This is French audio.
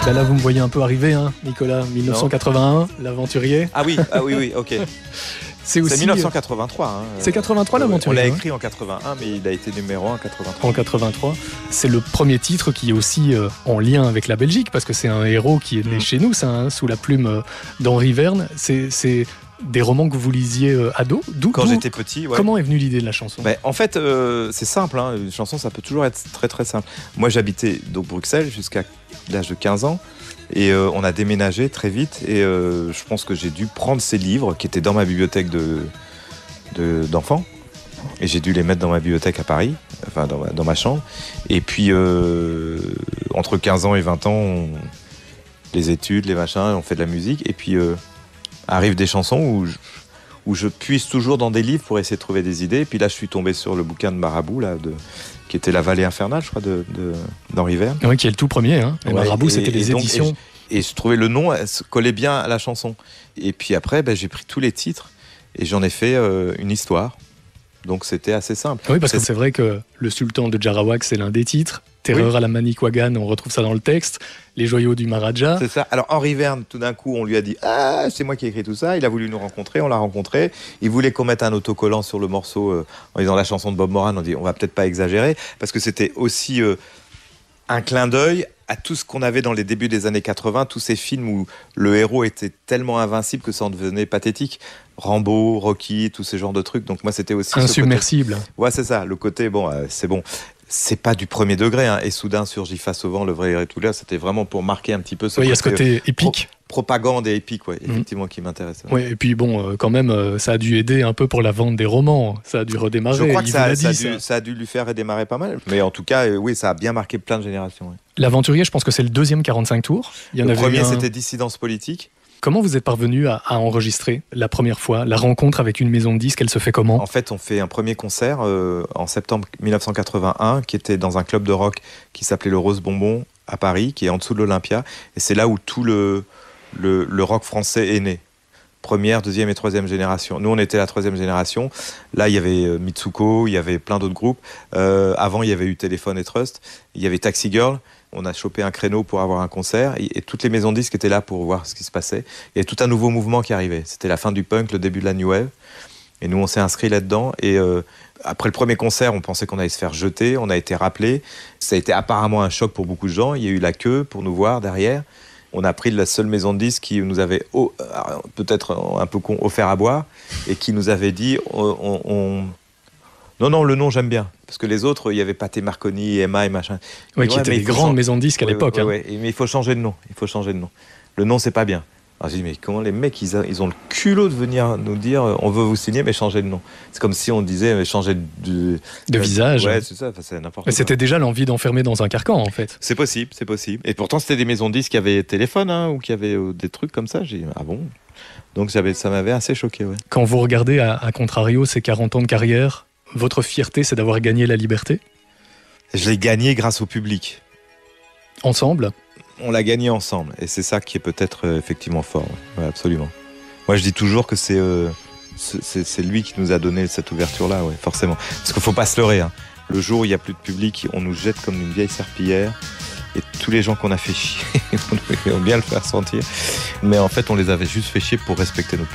Bah là, vous me voyez un peu arriver, hein, Nicolas. 1981, l'aventurier. Ah oui, ok. C'est 1983. Hein. C'est 83 l'aventurier. On l'a écrit en 81, mais il a été numéro 1 en 83. En 83. C'est le premier titre qui est aussi en lien avec la Belgique, parce que c'est un héros qui est né chez nous, ça, hein, sous la plume d'Henri Verne. C'est des romans que vous lisiez ado. Quand j'étais petit, ouais. Comment est venue l'idée de la chanson ? En fait, c'est simple. Hein. Une chanson, ça peut toujours être très très simple. Moi, j'habitais donc Bruxelles jusqu'à l'âge de 15 ans. Et on a déménagé très vite. Et je pense que j'ai dû prendre ces livres qui étaient dans ma bibliothèque d'enfants. Et j'ai dû les mettre dans ma bibliothèque à Paris, enfin dans ma chambre. Et puis, entre 15 ans et 20 ans, les études, les machins, on fait de la musique. Et puis, arrivent des chansons où je puise toujours dans des livres pour essayer de trouver des idées. Et puis là, je suis tombé sur le bouquin de Marabout, là, qui était La Vallée infernale, je crois, d'Henri Verne. Oui, qui est le tout premier. Hein. Et Marabout, c'était les éditions. Et je trouvais le nom collait bien à la chanson. Et puis après, j'ai pris tous les titres et j'en ai fait une histoire. Donc c'était assez simple. Oui, parce que c'est vrai que Le Sultan de Jarawak, c'est l'un des titres. Terreur à la Manicouagan, on retrouve ça dans le texte. Les joyaux du Maharaja. C'est ça. Alors Henri Verne, tout d'un coup, on lui a dit « Ah, c'est moi qui ai écrit tout ça ». Il a voulu nous rencontrer, on l'a rencontré. Il voulait qu'on mette un autocollant sur le morceau en disant la chanson de Bob Moran. On dit « On va peut-être pas exagérer ». Parce que c'était aussi un clin d'œil à tout ce qu'on avait dans les débuts des années 80, tous ces films où le héros était tellement invincible que ça en devenait pathétique. Rambo, Rocky, tous ces genres de trucs. Donc moi, c'était aussi insubmersible. Ouais, c'est ça. Le côté, c'est bon. C'est pas du premier degré, hein. Et soudain surgit face au vent le vrai Héritouleur. C'était vraiment pour marquer un petit peu ce il y a ce côté épique. Propagande et épique, ouais, effectivement, qui m'intéresse. Ouais, et puis bon, quand même, ça a dû aider un peu pour la vente des romans. Ça a dû redémarrer. Je crois que ça a dû lui faire redémarrer pas mal. Mais en tout cas, oui, ça a bien marqué plein de générations. Ouais. L'aventurier, je pense que c'est le deuxième 45 tours. Le premier, c'était Dissidence politique. Comment vous êtes parvenu à enregistrer la première fois la rencontre avec une maison de disques? Elle se fait comment? En fait, on fait un premier concert en septembre 1981 qui était dans un club de rock qui s'appelait le Rose Bonbon à Paris, qui est en dessous de l'Olympia. Et c'est là où tout le rock français est né. Première, deuxième et troisième génération. Nous, on était la troisième génération. Là, il y avait Mitsuko, il y avait plein d'autres groupes. Avant, il y avait eu Téléphone et Trust. Il y avait Taxi Girl. On a chopé un créneau pour avoir un concert et toutes les maisons de disques étaient là pour voir ce qui se passait. Il y avait tout un nouveau mouvement qui arrivait. C'était la fin du punk, le début de la new wave. Et nous, on s'est inscrits là-dedans. Et après le premier concert, on pensait qu'on allait se faire jeter. On a été rappelés. Ça a été apparemment un choc pour beaucoup de gens. Il y a eu la queue pour nous voir derrière. On a pris la seule maison de disques qui nous avait, peut-être un peu con, offert à boire et qui nous avait dit Non, le nom, j'aime bien. Parce que les autres, il n'y avait pas Marconi, Emma et machin. Oui, qui étaient des grandes maisons de disques à l'époque. Mais il faut changer de nom. Le nom, c'est pas bien. Alors j'ai dit, mais comment les mecs, ils ont le culot de venir nous dire on veut vous signer, mais changer de nom. C'est comme si on disait changer de visage. Ouais, c'est ça, c'est n'importe quoi. C'était déjà l'envie d'enfermer dans un carcan, en fait. C'est possible. Et pourtant, c'était des maisons de disques qui avaient téléphone, ou qui avaient des trucs comme ça. J'ai dit, ah bon? Donc ça m'avait assez choqué, ouais. Quand vous regardez à contrario ces 40 ans de carrière, votre fierté, c'est d'avoir gagné la liberté? Je l'ai gagné grâce au public. Ensemble? On l'a gagné ensemble. Et c'est ça qui est peut-être effectivement fort. Ouais, absolument. Moi, je dis toujours que c'est lui qui nous a donné cette ouverture-là, ouais, forcément. Parce qu'il ne faut pas se leurrer. Hein. Le jour où il n'y a plus de public, on nous jette comme une vieille serpillière. Et tous les gens qu'on a fait chier, on vient le faire sentir. Mais en fait, on les avait juste fait chier pour respecter notre